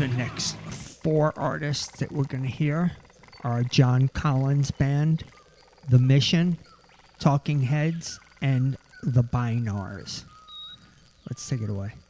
The next four artists that we're going to hear are John Collins Band, The Mission, Talking Heads, and The Bynars. Let's take it away.